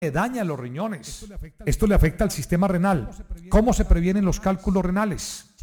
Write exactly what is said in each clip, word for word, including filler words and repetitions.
daña los riñones. Esto le afecta al sistema renal. ¿Cómo se previenen los cálculos renales?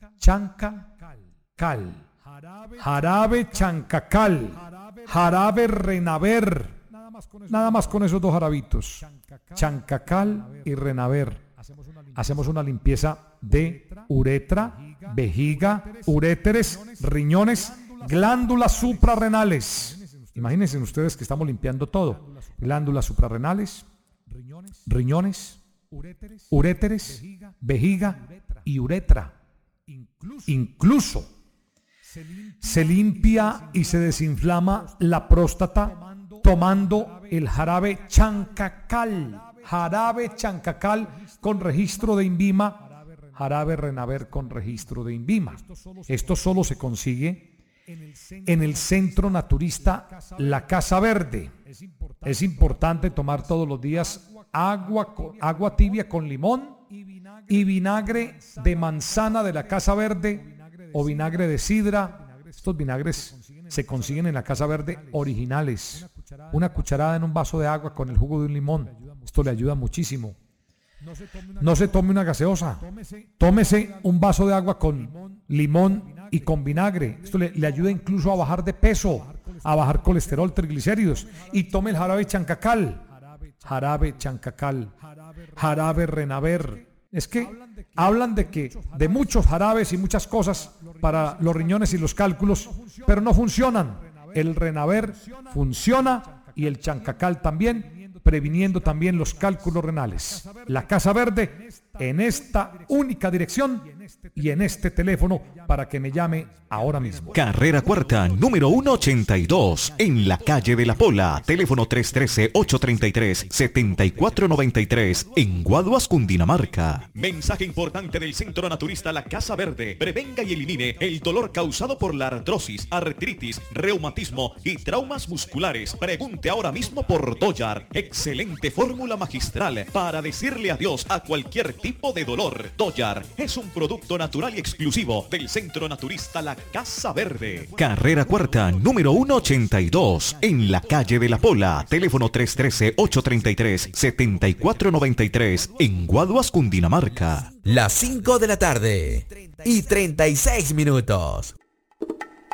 Chancacal, jarabe chancacal, jarabe renaver. Nada más con esos dos jarabitos, chancacal y renaver. Hacemos una limpieza de uretra, vejiga, uréteres, riñones, glándulas suprarrenales. Imagínense ustedes que estamos limpiando todo. Glándulas suprarrenales, riñones, uréteres, vejiga y uretra. Incluso se limpia y se desinflama la próstata tomando el jarabe chancacal. Jarabe chancacal con registro de INVIMA, jarabe renaver con registro de INVIMA. Esto solo se consigue en el centro naturista La Casa Verde. Es importante tomar todos los días agua, agua tibia con limón y vinagre de manzana de La Casa Verde o vinagre de sidra. Estos vinagres se consiguen en La Casa Verde originales. Una cucharada en un vaso de agua con el jugo de un limón. Esto le ayuda muchísimo. No se tome una gaseosa. Tómese un vaso de agua con limón y con vinagre. Esto le, le ayuda incluso a bajar de peso, a bajar colesterol, triglicéridos. Y tome el jarabe chancacal. Jarabe chancacal. Jarabe renaver. Es que hablan de que de muchos jarabes y muchas cosas para los riñones y los cálculos, pero no funcionan. El renaver funciona y el chancacal también, previniendo también los cálculos renales. La Casa Verde en esta única dirección y en este teléfono para que me llame ahora mismo. Carrera Cuarta, número ciento ochenta y dos, en la calle de La Pola, teléfono tres uno tres, ocho tres tres, siete cuatro nueve tres, en Guaduas, Cundinamarca. Mensaje importante del Centro Naturista La Casa Verde. Prevenga y elimine el dolor causado por la artrosis, artritis, reumatismo y traumas musculares. Pregunte ahora mismo por Doyar. Excelente fórmula magistral para decirle adiós a cualquier tipo de dolor. Doyar es un producto natural y exclusivo del Centro Naturista La Casa Verde. Carrera Cuarta, número ciento ochenta y dos, en la calle de La Pola, teléfono tres uno tres, ocho tres tres, siete cuatro nueve tres, en Guaduas, Cundinamarca. Las cinco de la tarde y treinta y seis minutos.